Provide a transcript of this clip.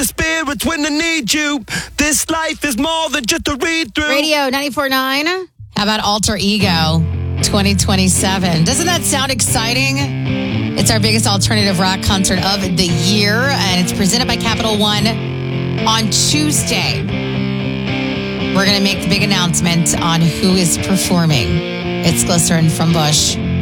the spirits when I need you. This life is more than just a read-through. Radio 94.9. How about Alter Ego 2027? Doesn't that sound exciting? It's our biggest alternative rock concert of the year, and it's presented by Capital One on Tuesday. We're going to make the big announcement on who is performing. It's Glycerin from Bush.